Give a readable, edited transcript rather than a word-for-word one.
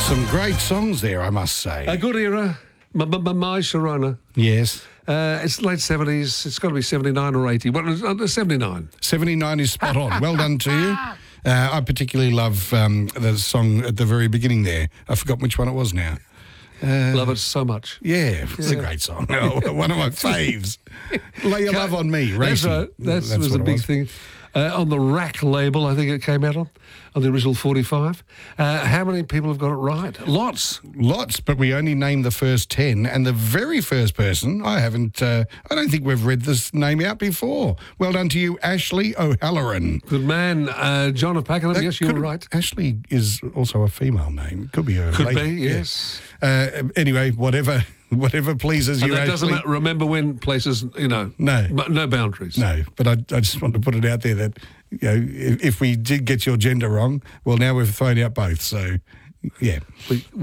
Some great songs there, I must say. A good era. My Sharona. Yes. It's late 70s. It's got to be 79 or 80. What, 79. 79 is spot on. Well done to you. I particularly love the song at the very beginning there. I forgot which one it was now. Love it so much. Yeah, it's a great song. One of my faves. Lay Your Love on Me, Racing. That's was a big thing. On the Rack label, I think it came out on the original 45. How many people have got it right? Lots. Lots, but we only named the first 10. And the very first person, I don't think we've read this name out before. Well done to you, Ashley O'Halloran. Good man. John of Pakenham, yes, you were right. Ashley is also a female name. Could be a lady. Could be, yes. Anyway, whatever pleases you, that Ashley. doesn't remember when places, No. No boundaries. No, but I just want to put it out there that, if we did get your gender wrong, well, now we've thrown out both. So, yeah.